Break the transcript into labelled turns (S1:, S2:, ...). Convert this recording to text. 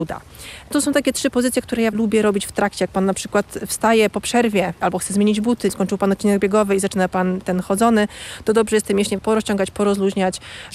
S1: uda. To są takie 3 pozycje, które ja lubię robić w trakcie. Jak pan na przykład wstaje po przerwie albo chce zmienić buty, skończył pan odcinek biegowy i zaczyna pan ten chodzony, to dobrze jest te mięśnie porozciągać, porozluźniać,